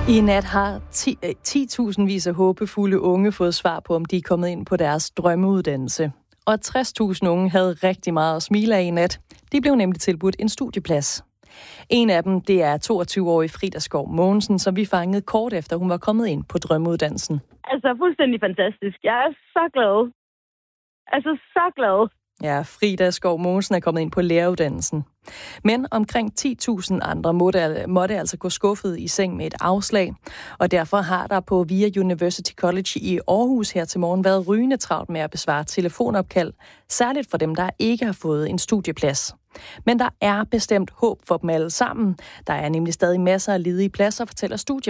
I nat har 10.000 vis af håbefulde unge fået svar på, om de er kommet ind på deres drømmeuddannelse. Og 60.000 unge havde rigtig meget at smile af i nat. De blev nemlig tilbudt en studieplads. En af dem, det er 22-årige Frida Skov Mogensen, som vi fangede kort efter, hun var kommet ind på drømmeuddannelsen. Altså, fuldstændig fantastisk. Jeg er så glad. Altså, så glad. Ja, Frida Skov Mogensen er kommet ind på læreruddannelsen. Men omkring 10.000 andre måtte altså gå skuffet i seng med et afslag. Og derfor har der på VIA University College i Aarhus her til morgen været rygende travlt med at besvare telefonopkald. Særligt for dem, der ikke har fået en studieplads. Men der er bestemt håb for dem alle sammen. Der er nemlig stadig masser af ledige pladser, fortæller